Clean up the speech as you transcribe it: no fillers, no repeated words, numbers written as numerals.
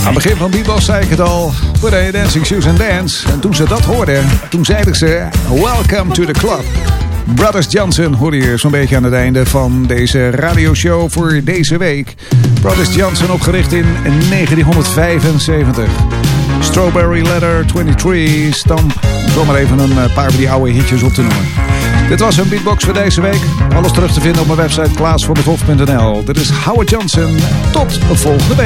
Aan het begin van Beatles zei ik het al. Put on your dancing shoes and dance. En toen ze dat hoorden, toen zeiden ze... Welcome to the club. Brothers Johnson hoorde je zo'n beetje aan het einde van deze radioshow voor deze week. Brothers Johnson opgericht in 1975. Strawberry Letter 23, Stamp. Om zomaar even een paar van die oude hitjes op te noemen. Dit was een beatbox voor deze week. Alles terug te vinden op mijn website klaasvanderhof.nl. Dit is Howard Johnson. Tot volgende week.